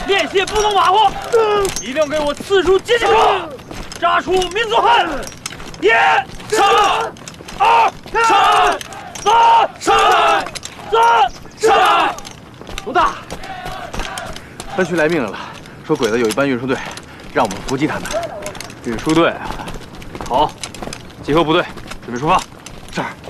面血不能马虎，一定给我刺出阶级口，扎出民族恨！1上，2上，3上，4上！ 龙大，分区来命令了，说鬼子有一班运输队，让我们伏击他们。运输队啊，好，集合部队，准备出发。是。